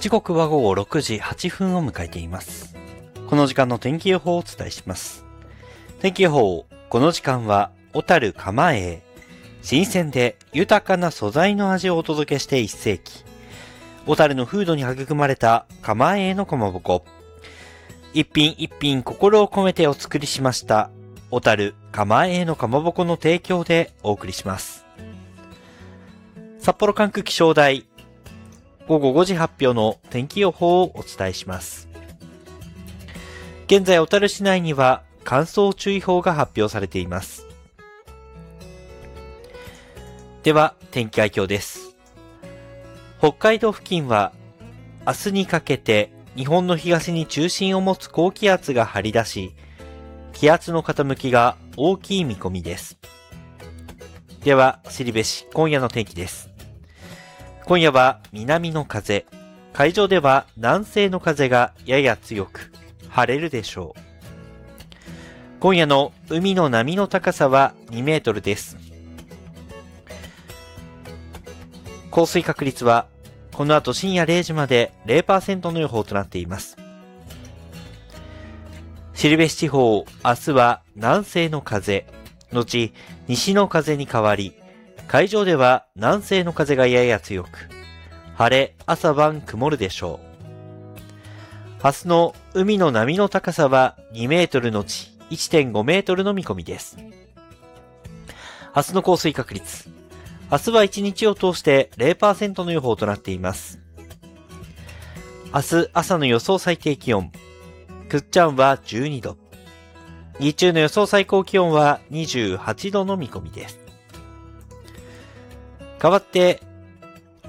時刻は午後6時8分を迎えています。この時間の天気予報をお伝えします。天気予報、この時間は小樽蒲江、新鮮で豊かな素材の味をお届けして1世紀。小樽の風土に育まれた蒲江のかまぼこ。一品一品心を込めてお作りしました小樽蒲江のかまぼこの提供でお送りします。札幌管区気象台午後5時発表の天気予報をお伝えします。現在小樽市内には乾燥注意報が発表されています。では天気概況です。北海道付近は明日にかけて日本の東に中心を持つ高気圧が張り出し、気圧の傾きが大きい見込みです。では知るべし今夜の天気です。今夜は南の風、海上では南西の風がやや強く晴れるでしょう。今夜の海の波の高さは2メートルです。降水確率はこの後深夜0時まで 0% の予報となっています。後地方、明日は南西の風、後西の風に変わり、海上では南西の風がやや強く、晴れ、朝晩曇るでしょう。明日の海の波の高さは2メートルのち 1.5 メートルの見込みです。明日の降水確率。明日は1日を通して 0% の予報となっています。明日朝の予想最低気温。くっちゃんは12度。日中の予想最高気温は28度の見込みです。代わって